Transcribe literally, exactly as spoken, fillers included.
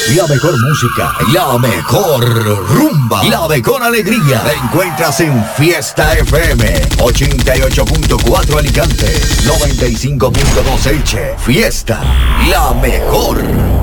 La mejor música, la mejor rumba, la mejor alegría. La encuentras en Fiesta F M ochenta y ocho punto cuatro Alicante, noventa y cinco punto dos Elche. Fiesta, la mejor.